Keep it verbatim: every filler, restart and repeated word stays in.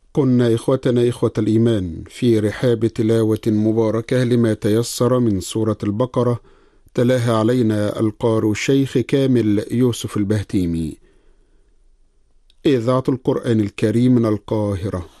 كنا إخوتنا إخوة الإيمان في رحاب تلاوة مباركة لما تيسر من سورة البقرة، تلاها علينا القارئ الشيخ كامل يوسف البهتيمي. إذاعة القرآن الكريم من القاهرة.